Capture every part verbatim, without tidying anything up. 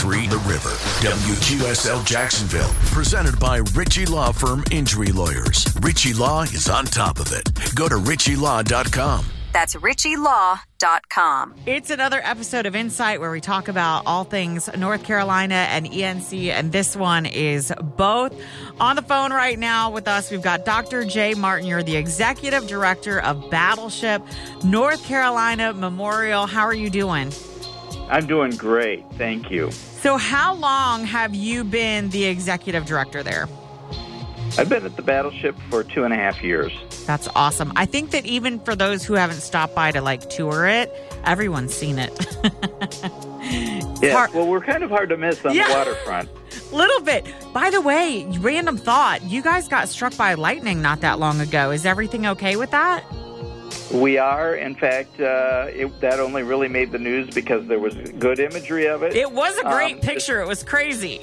ninety-three The River. W Q S L Jacksonville. Presented by Ritchie Law Firm Injury Lawyers. Ritchie Law is on top of it. Go to ritchie law dot com. That's ritchie law dot com. It's another episode of Insight where we talk about all things North Carolina and E N C, and this one is both. On the phone right now with us, we've got Doctor Jay Martin. You're the Executive Director of Battleship North Carolina Memorial. How are you doing? I'm doing great. Thank you. So how long have you been the Executive Director there? I've been at the Battleship for two and a half years. That's awesome. I think that even for those who haven't stopped by to like tour it, everyone's seen it. Yeah, hard- well, we're kind of hard to miss on Yeah. the waterfront. Little bit. By the way, random thought, you guys got struck by lightning not that long ago. Is everything okay with that? We are, in fact, uh, it, that only really made the news because there was good imagery of it. It was a great Um, picture. It was crazy.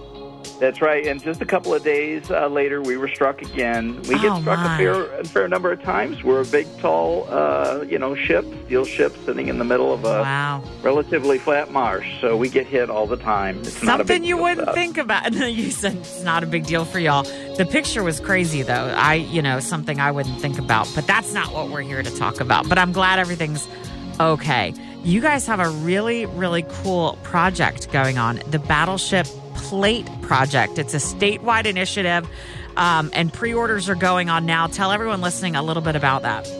That's right. And just a couple of days uh, later, we were struck again. We Oh, get struck my. a fair, a fair number of times. We're a big, tall, uh, you know, ship, steel ship, sitting in the middle of a Wow. relatively flat marsh. So we get hit all the time. It's not a big Something you deal wouldn't to us. think about. No, you said it's not a big deal for y'all. The picture was crazy, though. I, you know, something I wouldn't think about. But that's not what we're here to talk about. But I'm glad everything's okay. You guys have a really, really cool project going on, the Battleship Plate Project. It's a statewide initiative, um, and pre-orders are going on now. Tell everyone listening a little bit about that.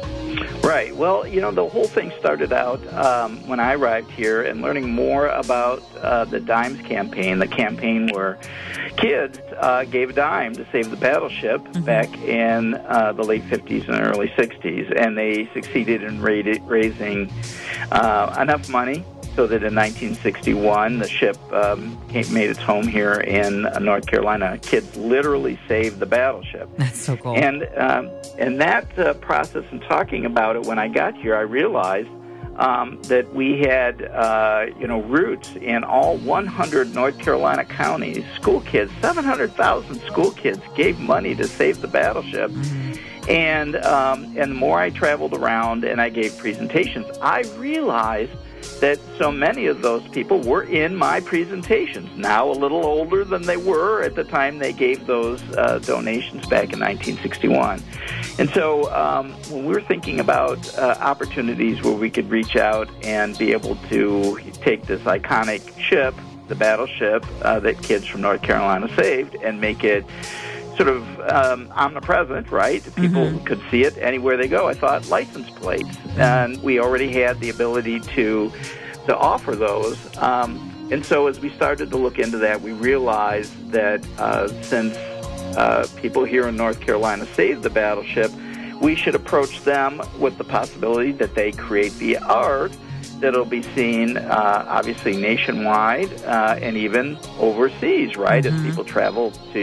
Right. Well, you know, the whole thing started out um, when I arrived here and learning more about uh, the Dimes campaign, the campaign where kids uh, gave a dime to save the battleship Mm-hmm. back in uh, the late fifties and early sixties. And they succeeded in ra- raising uh, enough money so that in nineteen sixty-one, the ship um, came, made its home here in uh, North Carolina. Kids literally saved the battleship. That's so cool. And um, and that uh, process and talking about it, when I got here, I realized um, that we had, uh, you know, roots in all one hundred North Carolina counties. School kids, seven hundred thousand school kids gave money to save the battleship. Mm-hmm. And, um, and the more I traveled around and I gave presentations, I realized that so many of those people were in my presentations, now a little older than they were at the time they gave those uh, donations back in nineteen sixty-one. And so um, when we were thinking about uh, opportunities where we could reach out and be able to take this iconic ship, the battleship, uh, that kids from North Carolina saved, and make it sort of um, omnipresent, right? People Mm-hmm. could see it anywhere they go. I thought license plates, and we already had the ability to to offer those. Um, and so as we started to look into that, we realized that uh, since uh, people here in North Carolina saved the battleship, we should approach them with the possibility that they create the art that'll be seen, uh, obviously, nationwide uh, and even overseas, right, Mm-hmm. as people travel to